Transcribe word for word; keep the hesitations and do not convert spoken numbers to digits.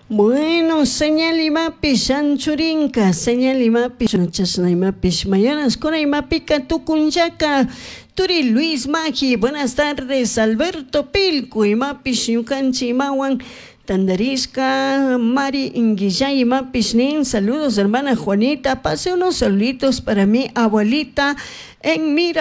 Bueno, señal imapish anchurinka, señal imapish chasna imapish mayanas con imapika tukunchaka. Turi Luis Magi, buenas tardes. Alberto Pilco, imapish yukanchi imawan. Tandarisca, Mari Inguillay, imapish nin. Saludos, hermana Juanita. Pase unos saluditos para mi abuelita en Mira.